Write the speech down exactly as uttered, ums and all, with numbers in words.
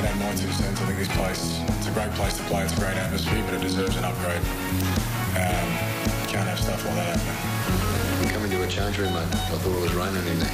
can add my two cents. I think this place, it's a great place to play. It's a great atmosphere, but it deserves an upgrade. Um, can't have stuff like that happening. Coming to a change room, mate. I thought it was raining in there.